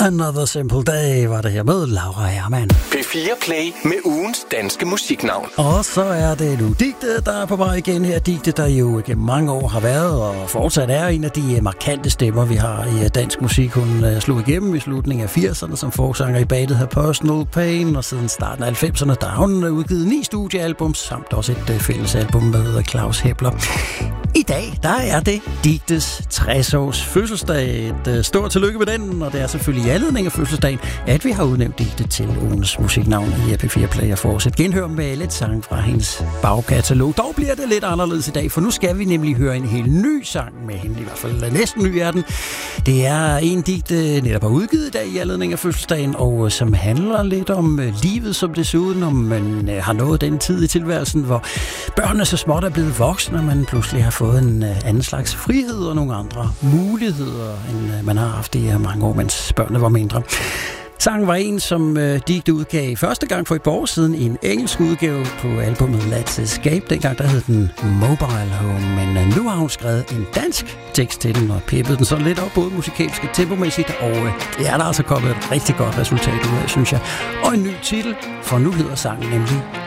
Another Simple Day var det her med Laura Hermann. P4 Play med ugens danske musiknavn. Og så er det nu Dicte, der er på vej igen her. Dicte, der jo gennem mange år har været og fortsat er en af de markante stemmer, vi har i dansk musik. Hun slog igennem i slutningen af 80'erne som forsanger i bandet her Personal Pain, og siden starten af 90'erne, der har hun udgivet 9 studiealbums, samt også et fællesalbum med Claus Hepler. I dag, der er det Dictes 60-års fødselsdag. Et stort tillykke med den, og det er selvfølgelig i anledning af fødselsdagen, at vi har udnævnt Dicte til ugens musiknavn i P4 Play og får et genhør med lidt sang fra hendes bagkatalog. Dog bliver det lidt anderledes i dag, for nu skal vi nemlig høre en helt ny sang med hende, i hvert fald næsten ny er den. Det er en Dicte netop har udgivet i dag i anledning af fødselsdagen, og som handler lidt om livet som det ser ud, når man har nået den tid i tilværelsen, hvor børnene så småt er blevet voksne, og man pludselig har fået en anden slags frihed og nogle andre muligheder, end man har haft i mange år, mens børnene var mindre. Sangen var en, som Dicte udgav første gang for et par år siden i en engelsk udgave på albumet Let's Escape. Dengang der hed den Mobile Home, men nu har hun skrevet en dansk tekst til den og pippet den så lidt op, både musikalsk og tempomæssigt, og det er der altså kommet et rigtig godt resultat ud af, synes jeg. Og en ny titel, for nu hedder sangen nemlig